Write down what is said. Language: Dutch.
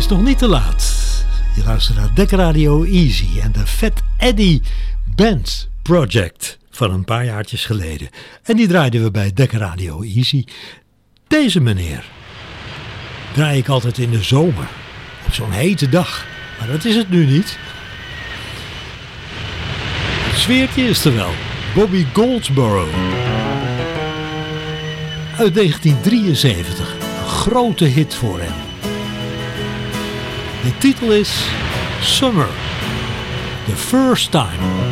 nog niet te laat. Je luistert naar Dek Radio Easy en de Fat Eddie Band Project van een paar jaartjes geleden. En die draaiden we bij Dek Radio Easy. Deze meneer draai ik altijd in de zomer, op zo'n hete dag. Maar dat is het nu niet. Het sfeertje is er wel. Bobby Goldsboro. Uit 1973. Een grote hit voor hem. De titel is Summer. The First Time.